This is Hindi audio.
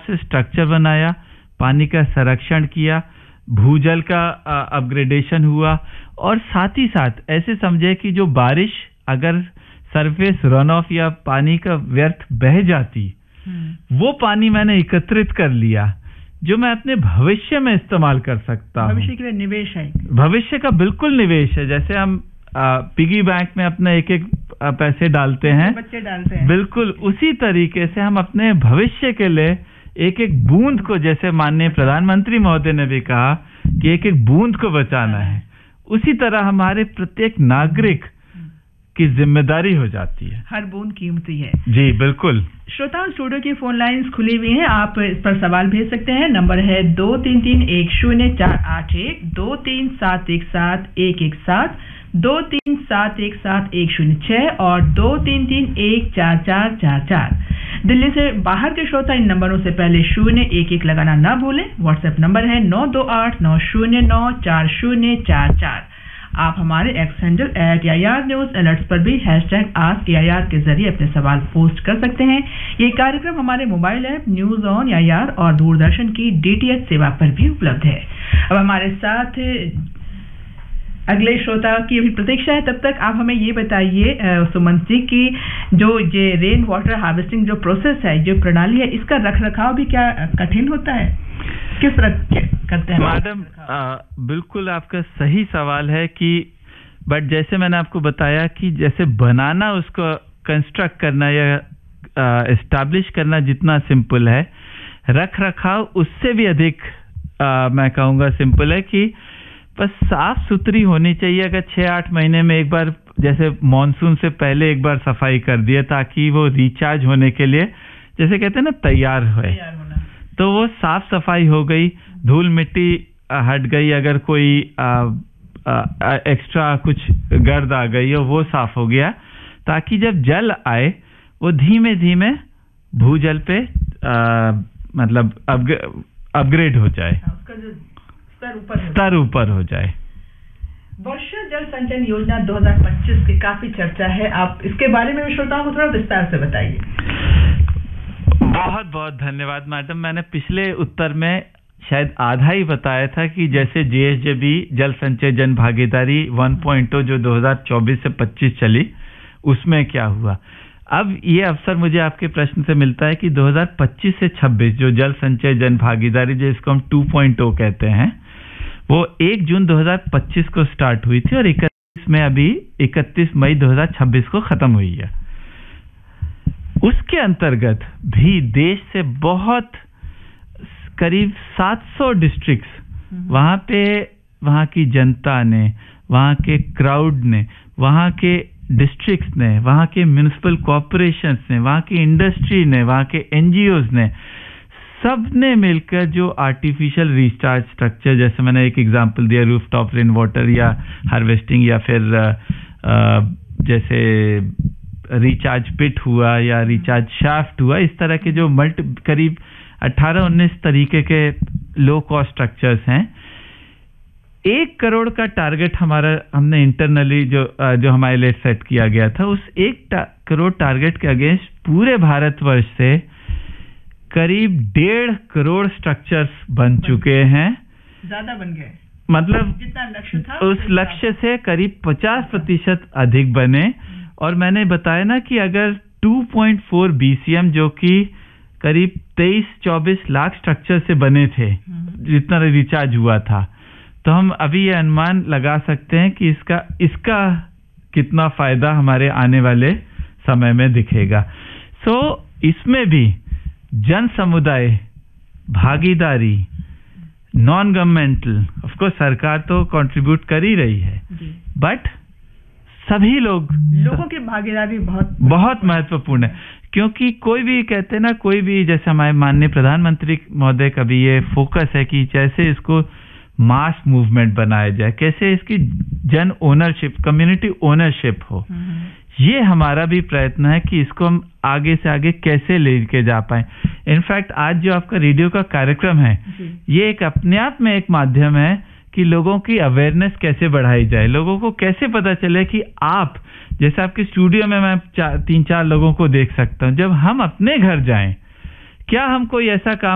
से स्ट्रक्चर बनाया, पानी का संरक्षण किया, भूजल का अपग्रेडेशन हुआ, और साथ ही साथ ऐसे समझे कि जो बारिश अगर सरफेस रन ऑफ या पानी का व्यर्थ बह जाती, वो पानी मैंने एकत्रित कर लिया जो मैं अपने भविष्य में इस्तेमाल कर सकता हूँ। भविष्य के लिए निवेश है, भविष्य का बिल्कुल निवेश है। जैसे हम पिगी बैंक में अपने एक एक पैसे डालते हैं, बच्चे डालते हैं, बिल्कुल उसी तरीके से हम अपने भविष्य के लिए एक एक बूंद को, जैसे माननीय प्रधानमंत्री महोदय ने भी कहा कि एक एक बूंद को बचाना है, उसी तरह हमारे प्रत्येक नागरिक की जिम्मेदारी हो जाती है। हर बूंद कीमती है। जी बिल्कुल। श्रोताओं, स्टूडियो की फोन लाइंस खुली हुई हैं, आप इस पर सवाल भेज सकते हैं। नंबर है 23310481, 23717117, 23717106 और 23314444। दिल्ली से बाहर के श्रोता इन नंबरों से पहले 011 लगाना ना भूलें। व्हाट्सएप नंबर है 9289094044। आप हमारे x handle @AIR news alerts पर भी #AskAIR के जरिए अपने सवाल पोस्ट कर सकते हैं। ये कार्यक्रम हमारे mobile app news on AIR और दूरदर्शन की DTH सेवा पर भी उपलब्ध है। अब हमारे साथ अगले श्रोता की भी प्रतीक्षा है। तब तक आप हमें ये बताइए सुमन जी की जो ये रेन वाटर हार्वेस्टिंग जो प्रोसेस है, जो प्रणाली है, इसका रख रखाव भी क्या कठिन होता है? किस तरह करते हैं? मैडम बिल्कुल आपका सही सवाल है कि बट जैसे मैंने आपको बताया कि जैसे बनाना, उसको कंस्ट्रक्ट करना या एस्टैब्लिश करना जितना सिंपल है, रख रखाव उससे भी अधिक मैं कहूँगा सिंपल है कि बस साफ सुथरी होनी चाहिए। अगर 6-8 महीने में एक बार, जैसे मॉनसून से पहले एक बार सफाई कर दिया ताकि वो रिचार्ज होने के लिए, जैसे कहते हैं ना, तैयार हो, तो वो साफ सफाई हो गई, धूल मिट्टी हट गई, अगर कोई एक्स्ट्रा कुछ गर्द आ गई हो वो साफ हो गया, ताकि जब जल आए वो धीमे धीमे भूजल पे मतलब अपग्रेड हो जाए, स्तर ऊपर हो जाए। वर्षा जल संचयन योजना 2025 की काफी चर्चा है, आप इसके बारे में श्रोताओं को थोड़ा विस्तार से बताइए। बहुत बहुत धन्यवाद मैडम। मैंने पिछले उत्तर में शायद आधा ही बताया था कि जैसे JSJB जल संचय जन भागीदारी 1.0 जो 2024 से 25 चली, उसमें क्या हुआ। अब ये अवसर मुझे आपके प्रश्न से मिलता है कि 2025 से 26 जो जल संचय जन भागीदारी, जो इसको हम 2.0 कहते हैं, वो 1 जून 2025 को स्टार्ट हुई थी और 31 में अभी 31 मई 2026 को खत्म हुई है। उसके अंतर्गत भी देश से बहुत करीब 700 डिस्ट्रिक्ट्स, वहाँ की जनता ने, वहाँ के क्राउड ने, वहाँ के डिस्ट्रिक्ट्स ने, वहाँ के म्युनिसिपल कॉर्पोरेशंस ने, वहाँ की इंडस्ट्री ने, वहाँ के NGOs ने, सब ने मिलकर जो आर्टिफिशियल रिचार्ज स्ट्रक्चर, जैसे मैंने एक एग्जांपल दिया रूफटॉप रेन वाटर या हार्वेस्टिंग, या फिर जैसे रिचार्ज पिट हुआ या रिचार्ज शाफ्ट हुआ, इस तरह के जो करीब 18-19 तरीके के लो कॉस्ट स्ट्रक्चर्स हैं। 1 करोड़ का टारगेट हमने इंटरनली जो हमारे लिए सेट किया गया था, उस 1 करोड़ टारगेट के अगेंस्ट पूरे भारतवर्ष से करीब 1.5 करोड़ स्ट्रक्चर्स बन चुके हैं। ज्यादा बन गए, मतलब जितना लक्ष्य था उस लक्ष्य से करीब 50% अधिक बने। और मैंने बताया ना कि अगर 2.4 BCM जो कि करीब 23-24 लाख स्ट्रक्चर से बने थे, जितना रिचार्ज हुआ था, तो हम अभी ये अनुमान लगा सकते हैं कि इसका कितना फायदा हमारे आने वाले समय में दिखेगा। इसमें भी जन समुदाय भागीदारी, नॉन गवर्नमेंटल, ऑफ कोर्स सरकार तो कंट्रीब्यूट कर ही रही है, बट सभी लोगों की भागीदारी बहुत महत्वपूर्ण है। क्योंकि कोई भी कहते हैं ना, कोई भी, जैसे हमारे माननीय प्रधानमंत्री महोदय का भी ये फोकस है कि कैसे इसको मास मूवमेंट बनाया जाए, कैसे इसकी जन ओनरशिप, कम्युनिटी ओनरशिप हो। ये हमारा भी प्रयत्न है कि इसको हम आगे से आगे कैसे लेके जा पाए। इनफैक्ट आज जो आपका रेडियो का कार्यक्रम है, ये एक अपने आप में एक माध्यम है कि लोगों की अवेयरनेस कैसे बढ़ाई जाए, लोगों को कैसे पता चले कि आप, जैसे आपके स्टूडियो में मैं 3-4 लोगों को देख सकता हूं, जब हम अपने घर जाएं, क्या हम कोई ऐसा काम